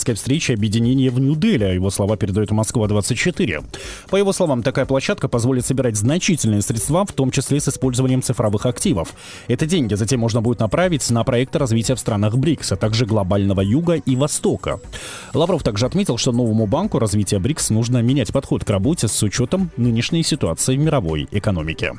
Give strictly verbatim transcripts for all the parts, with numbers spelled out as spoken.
президентской встрече объединения в Нью-Дели. Его слова передает Москва двадцать четыре. По его словам, такая площадка позволит собирать значительные средства, в том числе с использованием цифровых активов. Эти деньги затем можно будет направить на проекты развития в странах БРИКС, а также глобального Юга и Востока. Лавров также отметил, что новому банку развития БРИКС нужно менять подход к работе с учетом нынешней ситуации в мировой экономике.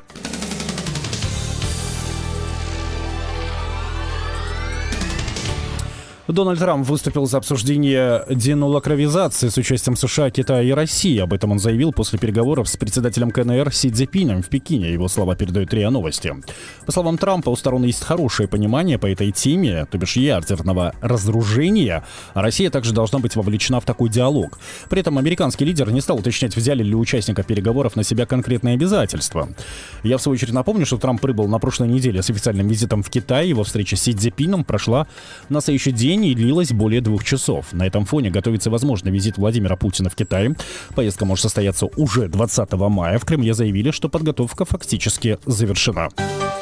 Дональд Трамп выступил за обсуждение денолокализации с участием США, Китая и России. Об этом он заявил после переговоров с председателем КНР Си Цзиньпином в Пекине. Его слова передают РИА Новости. По словам Трампа, у сторон есть хорошее понимание по этой теме, то бишь ядерного разоружения, а Россия также должна быть вовлечена в такой диалог. При этом американский лидер не стал уточнять, взяли ли участников переговоров на себя конкретные обязательства. Я, в свою очередь, напомню, что Трамп прибыл на прошлой неделе с официальным визитом в Китай. Его встреча с Си Цзиньпином прошла на следующий день и длилась более двух часов. На этом фоне готовится возможный визит Владимира Путина в Китай. Поездка может состояться уже двадцатого мая. В Кремле заявили, что подготовка фактически завершена.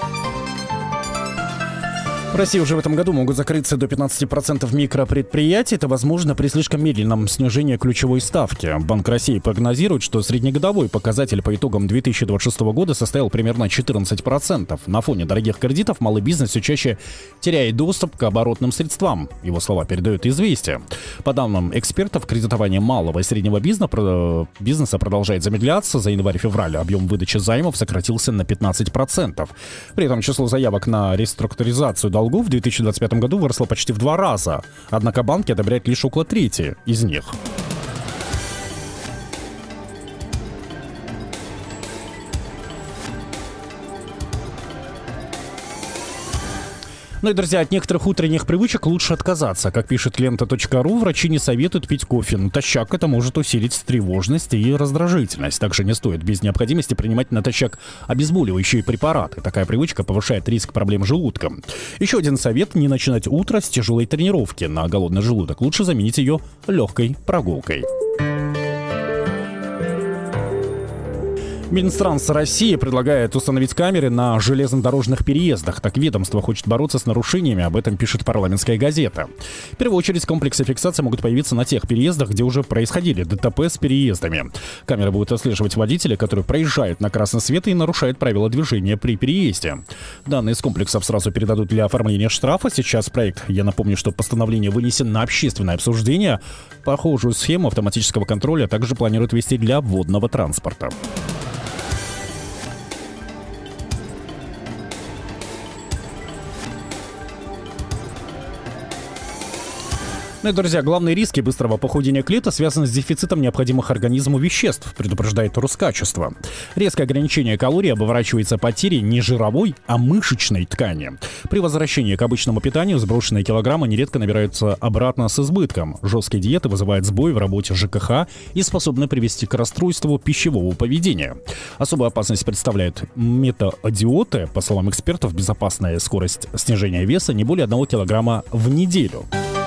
В России уже в этом году могут закрыться до пятнадцати процентов микропредприятий. Это возможно при слишком медленном снижении ключевой ставки. Банк России прогнозирует, что среднегодовой показатель по итогам две тысячи двадцать шестого года составил примерно четырнадцать процентов. На фоне дорогих кредитов малый бизнес все чаще теряет доступ к оборотным средствам. Его слова передают «Известия». По данным экспертов, кредитование малого и среднего бизнеса продолжает замедляться. За январь-февраль объем выдачи займов сократился на пятнадцать процентов. При этом число заявок на реструктуризацию долгов в две тысячи двадцать пятом году выросло почти в два раза. Однако банки одобряют лишь около трети из них. Ну и, друзья, от некоторых утренних привычек лучше отказаться. Как пишет лента точка ру, врачи не советуют пить кофе. Натощак это может усилить тревожность и раздражительность. Также не стоит без необходимости принимать натощак обезболивающие препараты. Такая привычка повышает риск проблем с желудком. Еще один совет – не начинать утро с тяжелой тренировки на голодный желудок. Лучше заменить ее легкой прогулкой. Минтранс России предлагает установить камеры на железнодорожных переездах. Так ведомство хочет бороться с нарушениями, об этом пишет «Парламентская газета». В первую очередь комплексы фиксации могут появиться на тех переездах, где уже происходили ДТП с переездами. Камеры будут отслеживать водителя, который проезжает на красный свет и нарушает правила движения при переезде. Данные из комплексов сразу передадут для оформления штрафа. Сейчас проект, я напомню, что постановление вынесен на общественное обсуждение. Похожую схему автоматического контроля также планируют ввести для водного транспорта. Ну и, друзья, главные риски быстрого похудения клеток связаны с дефицитом необходимых организму веществ, предупреждает Роскачество. Резкое ограничение калорий оборачивается потерей не жировой, а мышечной ткани. При возвращении к обычному питанию сброшенные килограммы нередко набираются обратно с избытком. Жесткие диеты вызывают сбой в работе ЖКХ и способны привести к расстройству пищевого поведения. Особую опасность представляют метаодиоты. По словам экспертов, безопасная скорость снижения веса не более одного килограмма в неделю.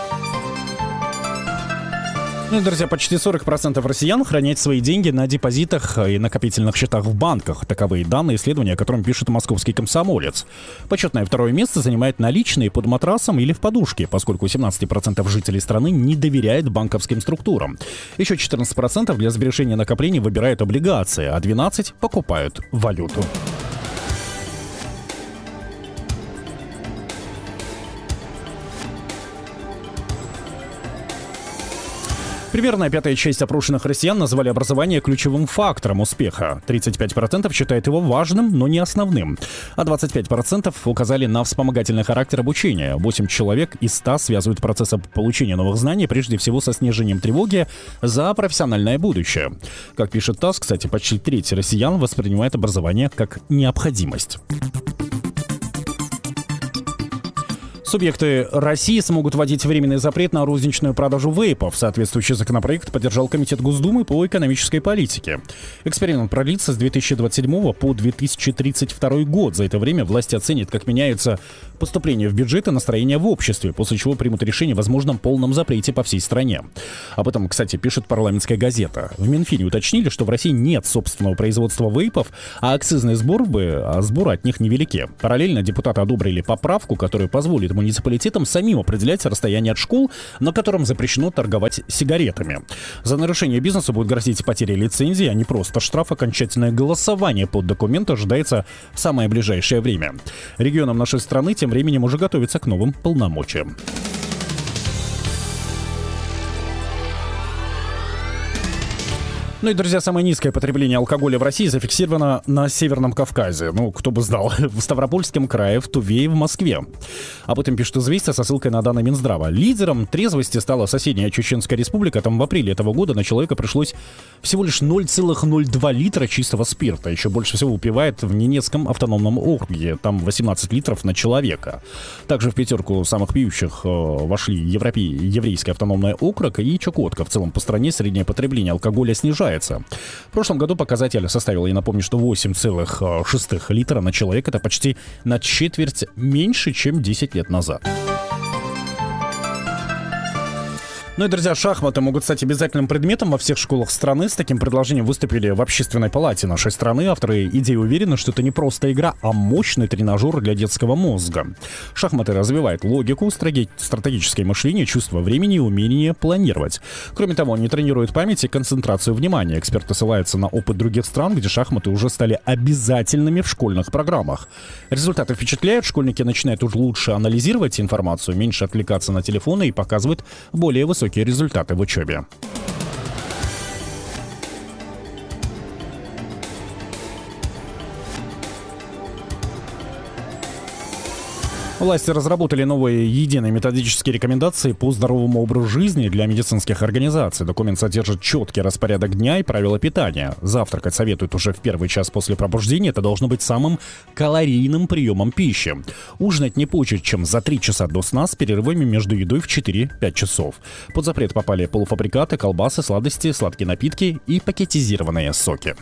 Ну и, друзья, почти сорок процентов россиян хранят свои деньги на депозитах и накопительных счетах в банках. Таковы данные исследования, о котором пишет московский «Комсомолец». Почетное второе место занимает наличные под матрасом или в подушке, поскольку семнадцать процентов жителей страны не доверяют банковским структурам. Еще четырнадцать процентов для сбережения накоплений выбирают облигации, а двенадцать процентов покупают валюту. Примерно пятая часть опрошенных россиян назвали образование ключевым фактором успеха. тридцать пять процентов считают его важным, но не основным. А двадцать пять процентов указали на вспомогательный характер обучения. восемь человек из ста связывают процесс получения новых знаний прежде всего со снижением тревоги за профессиональное будущее. Как пишет ТАСС, кстати, почти треть россиян воспринимает образование как необходимость. Субъекты России смогут вводить временный запрет на розничную продажу вейпов. Соответствующий законопроект поддержал Комитет Госдумы по экономической политике. Эксперимент продлится с две тысячи двадцать седьмого по две тысячи тридцать второй год. За это время власти оценят, как меняются поступления в бюджет и настроения в обществе, после чего примут решение о возможном полном запрете по всей стране. Об этом, кстати, пишет «Парламентская газета». В Минфине уточнили, что в России нет собственного производства вейпов, а акцизные сборы, а сборы от них невелики. Параллельно депутаты одобрили поправку, которая позволит муниципалитетам самим определять расстояние от школ, на котором запрещено торговать сигаретами. За нарушение бизнеса будет грозить потеря лицензии, а не просто штраф. Окончательное голосование под документ ожидается в самое ближайшее время. Регионам нашей страны тем временем уже готовятся к новым полномочиям. Ну и, друзья, самое низкое потребление алкоголя в России зафиксировано на Северном Кавказе. Ну, кто бы знал, в Ставропольском крае, в Туве и в Москве. Об этом пишет «Известия» со ссылкой на данные Минздрава. Лидером трезвости стала соседняя Чеченская республика. Там в апреле этого года на человека пришлось всего лишь ноль целых ноль два литра чистого спирта. Еще больше всего упивает в Ненецком автономном округе. Там восемнадцать литров на человека. Также в пятерку самых пьющих э, вошли Европе... Еврейский автономный округ и Чукотка. В целом по стране среднее потребление алкоголя снижается. В прошлом году показатель составил, я напомню, что восемь целых шесть десятых литра на человека. Это почти на четверть меньше, чем десять лет назад. Ну и, друзья, шахматы могут стать обязательным предметом во всех школах страны. С таким предложением выступили в Общественной палате нашей страны. Авторы идеи уверены, что это не просто игра, а мощный тренажер для детского мозга. Шахматы развивают логику, стратегическое мышление, чувство времени и умение планировать. Кроме того, они тренируют память и концентрацию внимания. Эксперты ссылаются на опыт других стран, где шахматы уже стали обязательными в школьных программах. Результаты впечатляют. Школьники начинают уже лучше анализировать информацию, меньше отвлекаться на телефоны и показывают более высокие результаты в учебе. Власти разработали новые единые методические рекомендации по здоровому образу жизни для медицинских организаций. Документ содержит четкий распорядок дня и правила питания. Завтракать советуют уже в первый час после пробуждения. Это должно быть самым калорийным приемом пищи. Ужинать не позже, чем за три часа до сна с перерывами между едой в четыре-пять часов. Под запрет попали полуфабрикаты, колбасы, сладости, сладкие напитки и пакетизированные соки.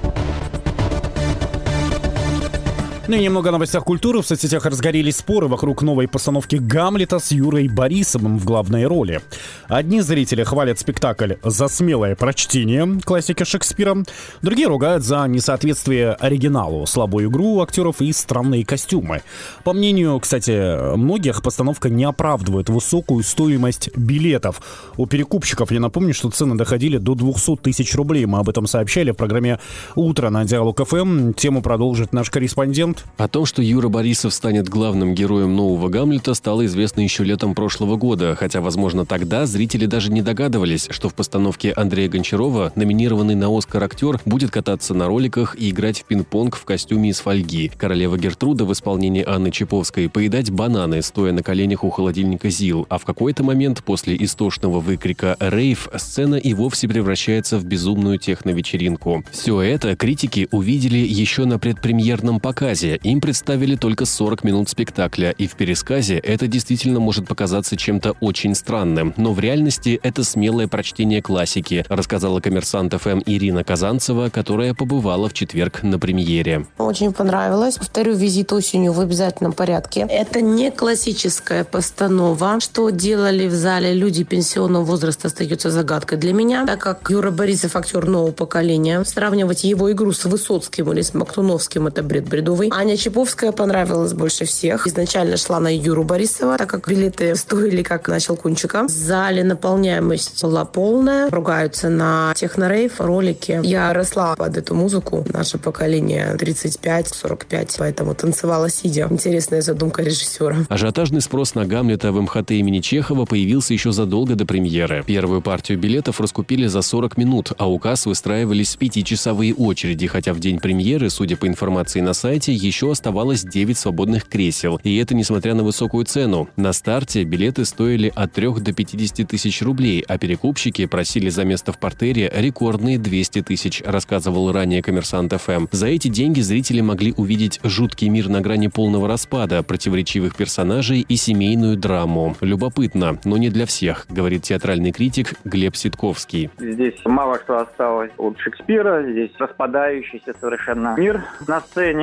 Ну и немного о новостях культуры. В соцсетях разгорелись споры вокруг новой постановки «Гамлета» с Юрой Борисовым в главной роли. Одни зрители хвалят спектакль за смелое прочтение классики Шекспира, другие ругают за несоответствие оригиналу, слабую игру актеров и странные костюмы. По мнению, кстати, многих, постановка не оправдывает высокую стоимость билетов. У перекупщиков, я напомню, что цены доходили до двести тысяч рублей. Мы об этом сообщали в программе «Утро» на Диалог ФМ. Тему продолжит наш корреспондент. О том, что Юра Борисов станет главным героем нового «Гамлета», стало известно еще летом прошлого года, хотя, возможно, тогда зрители даже не догадывались, что в постановке Андрея Гончарова номинированный на «Оскар» актер будет кататься на роликах и играть в пинг-понг в костюме из фольги. Королева Гертруда в исполнении Анны Чаповской поедать бананы, стоя на коленях у холодильника ЗИЛ, а в какой-то момент после истошного выкрика «Рейв» сцена и вовсе превращается в безумную техновечеринку. Все это критики увидели еще на предпремьерном показе. Им представили только сорок минут спектакля, и в пересказе это действительно может показаться чем-то очень странным. Но в реальности это смелое прочтение классики, рассказала «Коммерсант ФМ» Ирина Казанцева, которая побывала в четверг на премьере. Очень понравилось. Повторю, визит осенью в обязательном порядке. Это не классическая постанова. Что делали в зале люди пенсионного возраста, остается загадкой для меня, так как Юра Борисов актер нового поколения. Сравнивать его игру с Высоцким или с Мактуновским — это бред бредовый. Аня Чаповская понравилась больше всех. Изначально шла на Юру Борисова, так как билеты стоили как на Щелкунчика. В зале наполняемость была полная. Ругаются на техно-рейв, ролики. Я росла под эту музыку. Наше поколение тридцать пять сорок пять, поэтому танцевала сидя. Интересная задумка режиссера. Ажиотажный спрос на «Гамлета» в МХТ имени Чехова появился еще задолго до премьеры. Первую партию билетов раскупили за сорок минут, а у касс выстраивались пятичасовые очереди, хотя в день премьеры, судя по информации на сайте, еще оставалось девять свободных кресел. И это несмотря на высокую цену. На старте билеты стоили от трёх до пятидесяти тысяч рублей, а перекупщики просили за место в партере рекордные двести тысяч, рассказывал ранее «Коммерсант ФМ». За эти деньги зрители могли увидеть жуткий мир на грани полного распада, противоречивых персонажей и семейную драму. Любопытно, но не для всех, говорит театральный критик Глеб Ситковский. Здесь мало что осталось от Шекспира, здесь распадающийся совершенно мир на сцене. Видим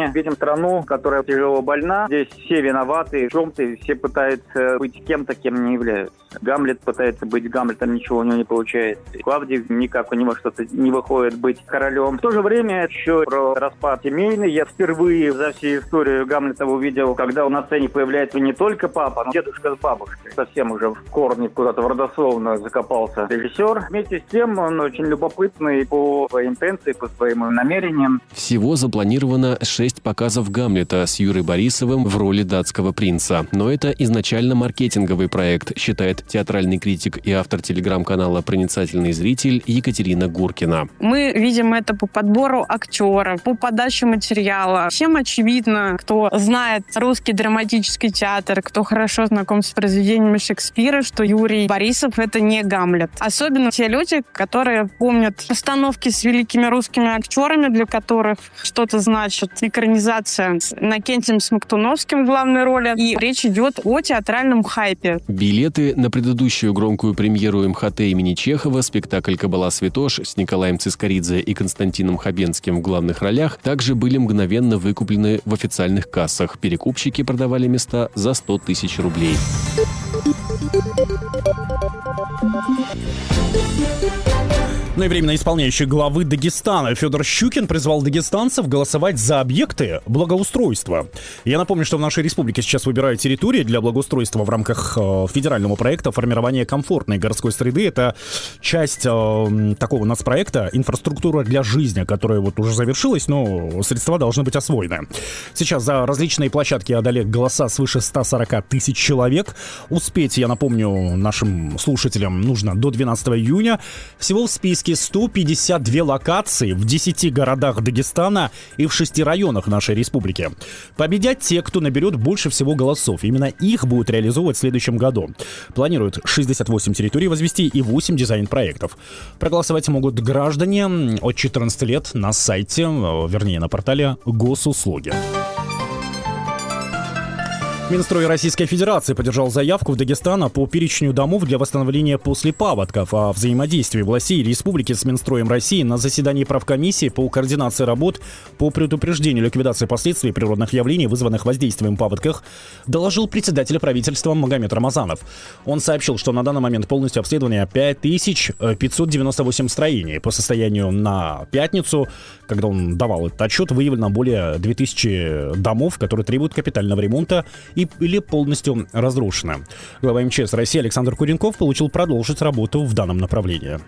страну, которая тяжело больна. Здесь все виноваты в чем-то, все пытаются быть кем-то, кем не являются. Гамлет пытается быть Гамлетом, ничего у него не получается. Клавдий никак у него что-то не выходит быть королем. В то же время еще про распад семейный. Я впервые за всю историю Гамлета увидел, когда на сцене появляется не только папа, но дедушка с бабушкой. Совсем уже в корне куда-то в родословно закопался режиссер. Вместе с тем он очень любопытный по своей интенции, по своим намерениям. Всего запланировано шесть показов Гамлета с Юрой Борисовым в роли датского принца. Но это изначально маркетинговый проект, считает театральный критик и автор телеграм-канала «Проницательный зритель» Екатерина Гуркина. Мы видим это по подбору актеров, по подаче материала. Всем очевидно, кто знает русский драматический театр, кто хорошо знаком с произведениями Шекспира, что Юрий Борисов — это не Гамлет. Особенно те люди, которые помнят постановки с великими русскими актерами, для которых что-то значит экранизация с Иннокентием Смоктуновским в главной роли. И речь идет о театральном хайпе. Билеты на предыдущую громкую премьеру эм ха тэ имени Чехова, спектакль «Кабала Святош» с Николаем Цискоридзе и Константином Хабенским в главных ролях, также были мгновенно выкуплены в официальных кассах. Перекупщики продавали места за сто тысяч рублей. Ну и временно исполняющий главы Дагестана Федор Щукин призвал дагестанцев голосовать за объекты благоустройства. Я напомню, что в нашей республике сейчас выбирают территории для благоустройства в рамках э, федерального проекта формирования комфортной городской среды. Это часть э, такого нацпроекта «Инфраструктура для жизни», которая вот уже завершилась, но средства должны быть освоены. Сейчас за различные площадки отдали голоса свыше ста сорока тысяч человек. Успеть, я напомню, нашим слушателям нужно до двенадцатого июня. Всего в списке сто пятьдесят две локации в десяти городах Дагестана и в шести районах нашей республики. Победят те, кто наберет больше всего голосов. Именно их будут реализовывать в следующем году. Планируют шестьдесят восемь территорий возвести и восемь дизайн-проектов. Проголосовать могут граждане от четырнадцати лет на сайте, вернее на портале Госуслуги. Минстрой Российской Федерации поддержал заявку в Дагестана по перечню домов для восстановления после паводков. О взаимодействии властей республики с Минстроем России на заседании правкомиссии по координации работ по предупреждению и ликвидации последствий природных явлений, вызванных воздействием паводков, доложил председатель правительства Магомед Рамазанов. Он сообщил, что на данный момент полностью обследовано пять тысяч пятьсот девяносто восемь строений. По состоянию на пятницу, когда он давал этот отчет, выявлено более две тысячи домов, которые требуют капитального ремонта и, или полностью разрушены. Глава эм че эс России Александр Куренков получил продолжить работу в данном направлении.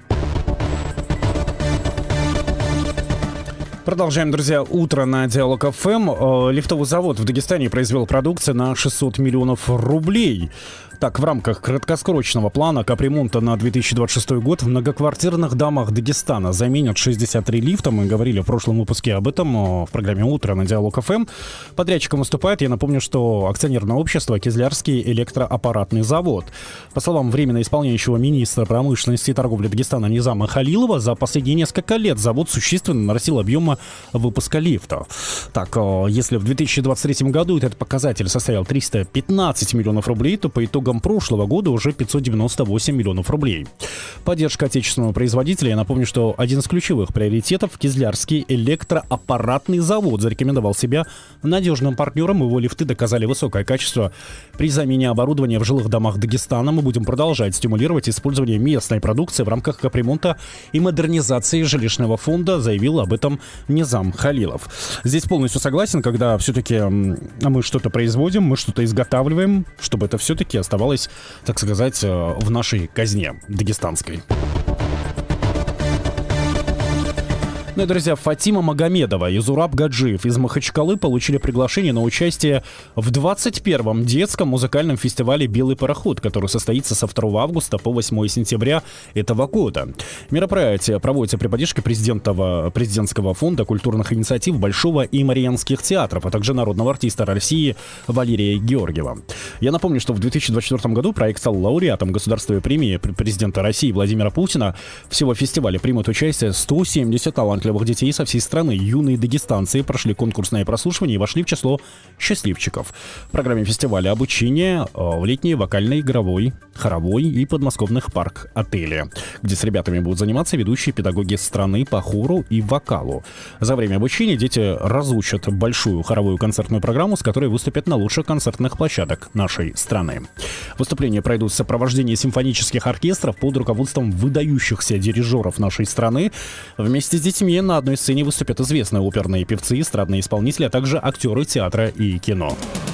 Продолжаем, друзья, утро на Диалог эф эм. Лифтовый завод в Дагестане произвел продукцию на шестьсот миллионов рублей. Так, в рамках краткосрочного плана капремонта на две тысячи двадцать шестой год в многоквартирных домах Дагестана заменят шестьдесят три лифта. Мы говорили в прошлом выпуске об этом в программе «Утро» на Диалог эф эм. Подрядчиком выступает, я напомню, что акционерное общество «Кизлярский электроаппаратный завод». По словам временно исполняющего министра промышленности и торговли Дагестана Низама Халилова, за последние несколько лет завод существенно нарастил объемы выпуска лифтов. Так, если в две тысячи двадцать третьем году этот показатель составил триста пятнадцать миллионов рублей, то по итогам прошлого года уже пятьсот девяносто восемь миллионов рублей. Поддержка отечественного производителя. Я напомню, что один из ключевых приоритетов — Кизлярский электроаппаратный завод зарекомендовал себя надежным партнером. Его лифты доказали высокое качество при замене оборудования в жилых домах Дагестана. Мы будем продолжать стимулировать использование местной продукции в рамках капремонта и модернизации жилищного фонда, заявил об этом Низам Халилов. Здесь полностью согласен, когда все-таки мы что-то производим, мы что-то изготавливаем, чтобы это все-таки оставалось, так сказать, в нашей казне дагестанской. Ну и, друзья, Фатима Магомедова и Зураб Гаджиев из Махачкалы получили приглашение на участие в двадцать первом детском музыкальном фестивале «Белый пароход», который состоится со второго августа по восьмое сентября этого года. Мероприятие проводится при поддержке президентского, президентского фонда культурных инициатив Большого и Мариинских театров, а также народного артиста России Валерия Георгиева. Я напомню, что в две тысячи двадцать четвёртом году проект стал лауреатом государственной премии президента России Владимира Путина. Всего в фестивале примут участие сто семьдесят талантливых талантливых детей со всей страны. Юные дагестанцы прошли конкурсное прослушивание и вошли в число счастливчиков. В программе фестиваля обучение в летней вокальной, игровой, хоровой и подмосковных парк-отеле, где с ребятами будут заниматься ведущие педагоги страны по хору и вокалу. За время обучения дети разучат большую хоровую концертную программу, с которой выступят на лучших концертных площадках нашей страны. Выступления пройдут в сопровождении симфонических оркестров под руководством выдающихся дирижеров нашей страны. Вместе с детьми на одной сцене выступят известные оперные певцы, эстрадные исполнители, а также актеры театра и кино.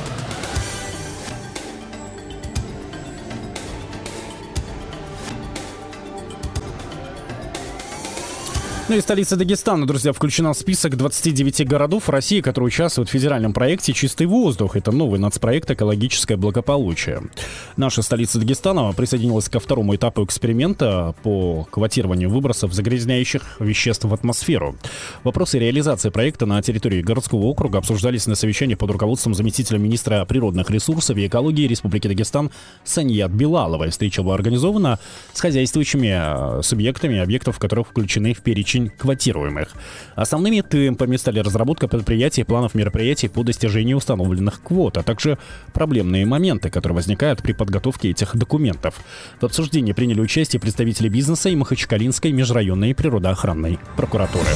Ну и столица Дагестана, друзья, включена в список двадцати девяти городов России, которые участвуют в федеральном проекте «Чистый воздух». Это новый нацпроект «Экологическое благополучие». Наша столица Дагестана присоединилась ко второму этапу эксперимента по квотированию выбросов загрязняющих веществ в атмосферу. Вопросы реализации проекта на территории городского округа обсуждались на совещании под руководством заместителя министра природных ресурсов и экологии Республики Дагестан Саньят Билаловой. Встреча была организована с хозяйствующими субъектами объектов, которых включены в перечень квотируемых. Основными темпами стали разработка предприятий и планов мероприятий по достижению установленных квот, а также проблемные моменты, которые возникают при подготовке этих документов. В обсуждении приняли участие представители бизнеса и Махачкалинской межрайонной природоохранной прокуратуры.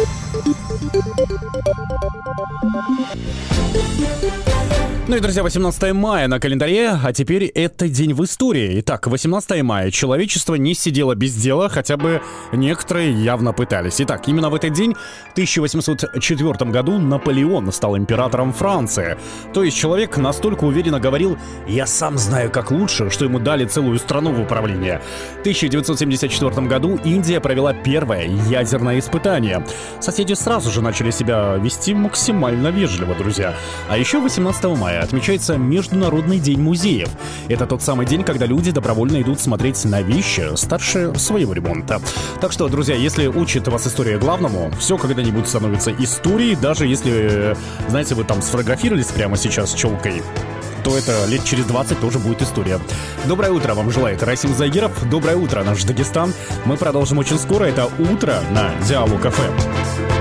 Ну и, друзья, восемнадцатое мая на календаре, а теперь это день в истории. Итак, восемнадцатое мая. Человечество не сидело без дела, хотя бы некоторые явно пытались. Итак, именно в этот день, в тысяча восемьсот четвёртом году, Наполеон стал императором Франции. То есть человек настолько уверенно говорил: «Я сам знаю, как лучше», что ему дали целую страну в управление. В тысяча девятьсот семьдесят четвёртом году Индия провела первое ядерное испытание. Соседи сразу же начали себя вести максимально вежливо, друзья. А еще восемнадцатого мая отмечается Международный день музеев. Это тот самый день, когда люди добровольно идут смотреть на вещи старше своего ремонта. Так что, друзья, если учит вас история главному, все когда-нибудь становится историей, даже если, знаете, вы там сфотографировались прямо сейчас с челкой, то это лет через двадцать тоже будет история. Доброе утро вам желает Расим Загиров. Доброе утро, наш Дагестан. Мы продолжим очень скоро. Это «Утро» на Диалог ФМ.